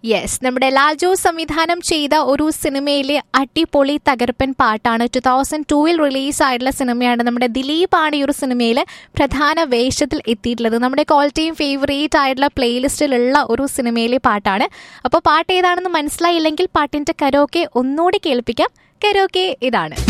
Yes, നമ്മുടെ ലാൽജോ സംവിധാനം ചെയ്ത ഒരു സിനിമയിലെ അടിപൊളി തകർപ്പൻ പാട്ടാണ്. 2002 റിലീസായിട്ടുള്ള സിനിമയാണ്. നമ്മുടെ ദിലീപാണ് ഈ ഒരു സിനിമയിൽ പ്രധാന വേഷത്തിൽ എത്തിയിട്ടുള്ളത്. നമ്മുടെ ഓൾ ടൈം ഫേവറേറ്റ് ആയിട്ടുള്ള പ്ലേലിസ്റ്റിലുള്ള ഒരു സിനിമയിലെ പാട്ടാണ്. അപ്പോൾ പാട്ട് ഏതാണെന്ന് മനസ്സിലായില്ലെങ്കിൽ പാട്ടിന്റെ കരോക്കെ ഒന്നുകൂടി കേൾപ്പിക്കാം. കരോക്കെ ഇതാണ്.